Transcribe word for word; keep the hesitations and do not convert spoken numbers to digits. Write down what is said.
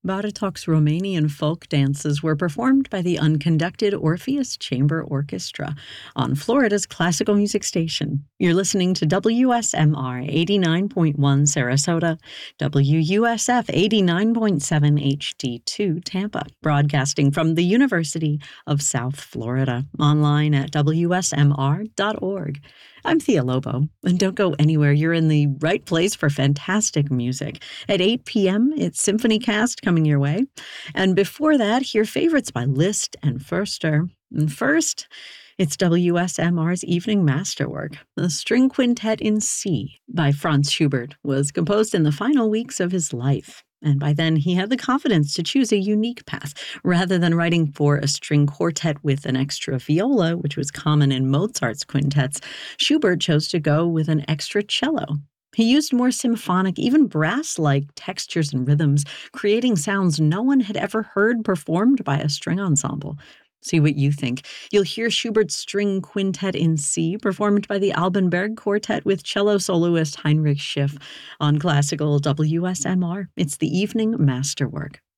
Bartok's Romanian folk dances were performed by the unconducted Orpheus Chamber Orchestra on Florida's classical music station. You're listening to W S M R eighty-nine point one Sarasota, W U S F eighty-nine point seven H D two Tampa, broadcasting from the University of South Florida, online at W S M R dot org. I'm Thea Lobo, and don't go anywhere. You're in the right place for fantastic music. At eight p.m., it's Symphony Cast coming your way. And before that, hear favorites by Liszt and Förster. And first, it's W S M R's evening masterwork. The String Quintet in C by Franz Schubert was composed in the final weeks of his life. And by then, he had the confidence to choose a unique path. Rather than writing for a string quartet with an extra viola, which was common in Mozart's quintets, Schubert chose to go with an extra cello. He used more symphonic, even brass-like textures and rhythms, creating sounds no one had ever heard performed by a string ensemble. See what you think. You'll hear Schubert's String Quintet in C, performed by the Alban Berg Quartet with cello soloist Heinrich Schiff on classical W S M R. It's the evening masterwork.